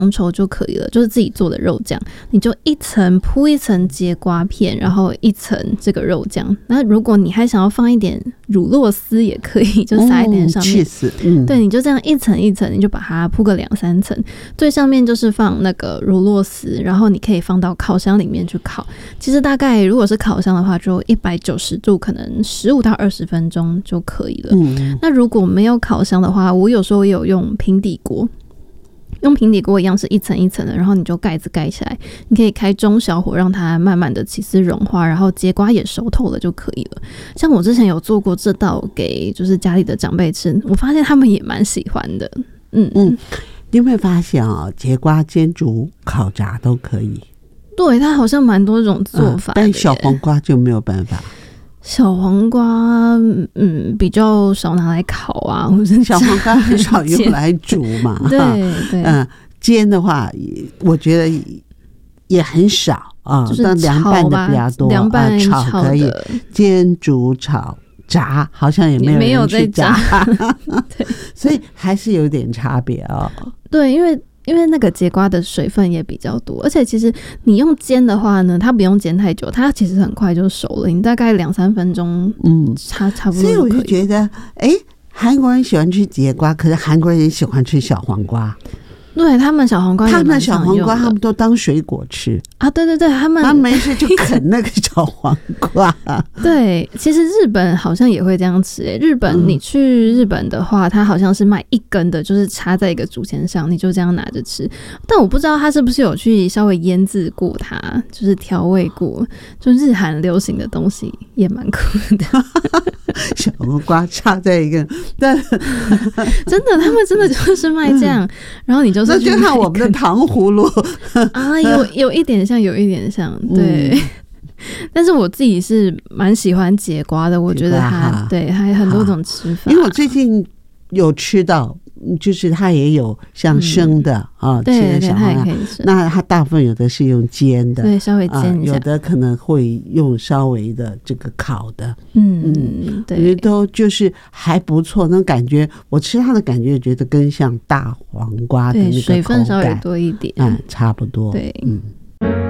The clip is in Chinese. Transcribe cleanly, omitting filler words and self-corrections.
稠就可以了，就是自己做的肉酱，你就一层铺一层节瓜片，然后一层这个肉酱。那如果你还想要放一点乳酪丝也可以，就撒一点上面。对，你就这样一层一层，你就把它铺个2-3层。最上面就是放那个乳酪丝，然后你可以放到烤箱里面去烤。其实大概如果是烤箱的话，就190度，可能15到20分钟就可以了。那如果没有烤箱的话，我有时候也有用平底锅。用平底锅一样是一层一层的，然后你就盖子盖起来，你可以开中小火让它慢慢的起司融化，然后节瓜也熟透了就可以了。像我之前有做过这道给就是家里的长辈吃，我发现他们也蛮喜欢的。你有没有发现节瓜煎煮烤炸都可以？ 对，它好像蛮多种做法的， 但小黄瓜就没有办法。 小黄瓜比较少拿来烤啊，或者小黄瓜很少用来煮嘛。 对， 煎的话我觉得也很少啊， 就是凉拌的比较多， 凉拌炒可以，煎煮炒炸好像也没有人去炸。 对， 所以还是有点差别对，因为那个节瓜的水分也比较多，而且其实你用煎的话呢，它不用煎太久，它其实很快就熟了，你大概2-3分钟，差不多。 所以我就觉得，韩国人喜欢吃节瓜，可是韩国人也喜欢吃小黄瓜。 对，他们小黄瓜也蛮常用的， 他们都当水果吃啊！对，他们没事就啃那个小黄瓜。 对，其实日本好像也会这样吃。日本你去日本的话，它好像是卖一根的，就是插在一个竹签上，你就这样拿着吃。但我不知道它是不是有去稍微腌制过它，就是调味过。就日韩流行的东西也蛮酷的。 小黄瓜插在一个，但真的，他们真的就是卖这样，然后你就是那就看我们的糖葫芦啊，有一点像，对。但是我自己是蛮喜欢节瓜的，我觉得它对还有很多种吃法。 因为我最近有吃到，就是它也有像生的对，它也可以生。 那它大部分有的是用煎的， 对，稍微煎一下， 有的可能会用稍微的这个烤的。 对， 我觉得都就是还不错。那感觉我吃它的感觉，觉得跟像大黄瓜的那个口感， 水分稍微多一点， 差不多。 对，